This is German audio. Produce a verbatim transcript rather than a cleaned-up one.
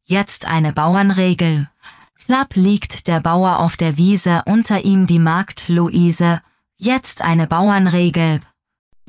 Jetzt eine Bauernregel. Schlapp liegt der Bauer auf der Wiese, unter ihm die Magd Luise. Jetzt eine Bauernregel.